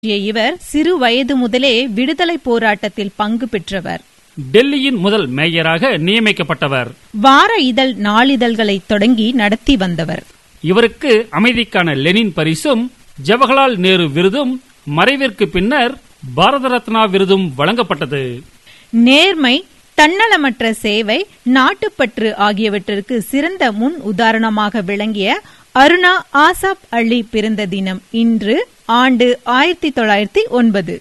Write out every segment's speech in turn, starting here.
இவர் சிறு வயது முதலே விடுதலை போராட்டத்தில் பங்கு பெற்றவர். டெல்லியின் முதல் மேயராக நியமிக்கப்பட்டவர். வார இதழ் நாளிதழ்களை தொடங்கி நடத்தி வந்தவர். இவருக்கு அமைதிக்கான லெனின் பரிசும் ஜவஹர்லால் நேரு விருதும் மறைவிற்கு பின்னர் பாரத ரத்னா விருதும் வழங்கப்பட்டது. நேர்மை, தன்னலமற்ற சேவை, நாட்டுப்பற்று ஆகியவற்றிற்கு சிறந்த முன் உதாரணமாக விளங்கிய அருணா ஆசாப் அலி பிறந்த தினம் இன்று. ஆண்டு 1909.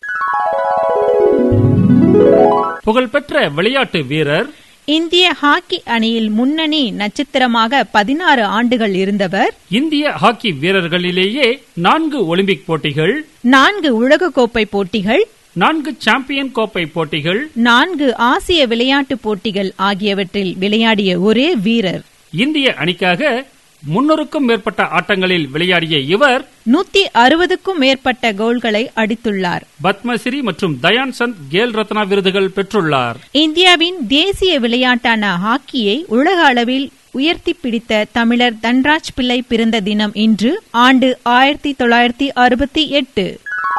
புகழ்பெற்ற விளையாட்டு வீரர். இந்திய ஹாக்கி அணியில் முன்னணி நட்சத்திரமாக 16 ஆண்டுகள் இருந்தவர். இந்திய ஹாக்கி வீரர்களிலேயே 4 ஒலிம்பிக் போட்டிகள், 4 உலகக்கோப்பை போட்டிகள், 4 சாம்பியன் கோப்பை போட்டிகள், 4 ஆசிய விளையாட்டுப் போட்டிகள் ஆகியவற்றில் விளையாடிய ஒரே வீரர். இந்திய அணிக்காக 300க்கும் மேற்பட்ட ஆட்டங்களில் விளையாடிய இவர் 160க்கும் மேற்பட்ட கோல்களை அடித்துள்ளார். பத்மஸ்ரீ மற்றும் தயான் சந்த் கேல் ரத்னா விருதுகள் பெற்றுள்ளார். இந்தியாவின் தேசிய விளையாட்டான ஹாக்கியை உலக அளவில் உயர்த்தி பிடித்த தமிழர் தன்ராஜ் பிள்ளை பிறந்த தினம் இன்று. ஆண்டு 1968.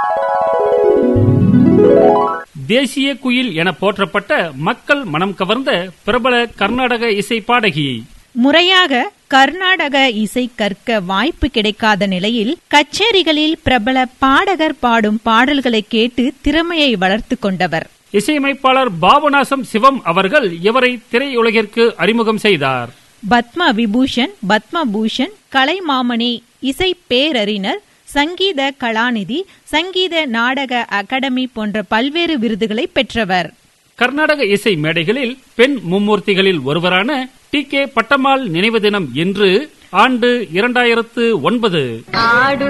தேசிய குயில் என போற்றப்பட்ட மக்கள் மனம் கவர்ந்த பிரபல கர்நாடக இசை பாடகி. முறையாக கர்நாடக இசை கற்க வாய்ப்பு கிடைக்காத நிலையில் கச்சேரிகளில் பிரபல பாடகர் பாடும் பாடல்களை கேட்டு திறமையை வளர்த்து கொண்டவர். இசையமைப்பாளர் பாபநாசம் சிவம் அவர்கள் இவரை திரையுலகிற்கு அறிமுகம் செய்தார். பத்ம விபூஷன், பத்மபூஷன், கலைமாமணி, இசை பேரறிஞர், சங்கீத கலாநிதி, சங்கீத நாடக அகாடமி போன்ற பல்வேறு விருதுகளை பெற்றவர். கர்நாடக இசை மேடைகளில் பெண் மும்மூர்த்திகளில் ஒருவரான டி.கே. பட்டம்மாள் நினைவு தினம் இன்று. ஆண்டு 2009.